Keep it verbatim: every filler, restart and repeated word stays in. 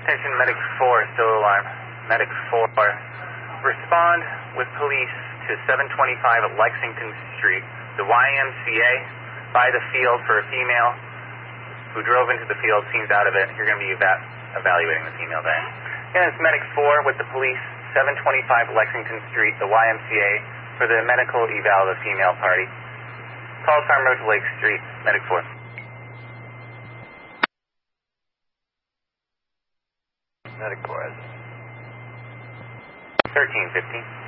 Attention, Medic four, still alarm. Medic four, respond with police to seven twenty-five at Lexington Street, the Y M C A, by the field for a female who drove into the field, seems out of it. You're going to be eva- evaluating the female there. Again, it's Medic four with the police, seven twenty-five Lexington Street, the Y M C A, for the medical eval of the female party. Call Farm Road to Lake Street, Medic four. Medic four, thirteen fifteen.